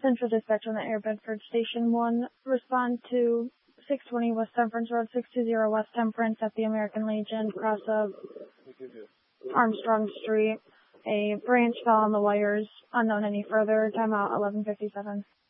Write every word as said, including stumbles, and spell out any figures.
Central Dispatch on the Air Bedford Station one. Respond to six twenty West Temperance Road, six two zero West Temperance at the American Legion, cross of Armstrong Street. A branch fell on the wires. Unknown any further. Timeout eleven fifty-seven.